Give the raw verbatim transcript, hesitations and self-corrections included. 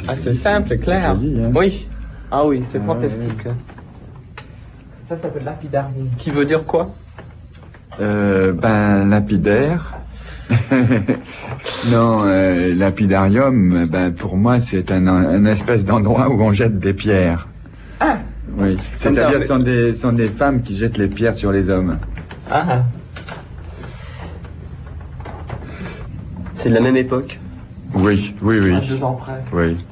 Ah, c'est simple et clair. Joli, hein. Oui. Ah oui, c'est Ah, fantastique. ouais. Ça s'appelle lapidarium. Qui veut dire quoi? Euh, ben, lapidaire. Non, euh, lapidarium, ben, pour moi, c'est un, un espèce d'endroit où on jette des pierres. Ah. Oui. C'est-à-dire, ce sont des, sont des femmes qui jettent les pierres sur les hommes. Ah. C'est de la même époque. Oui, oui, oui. À deux ans près. Oui.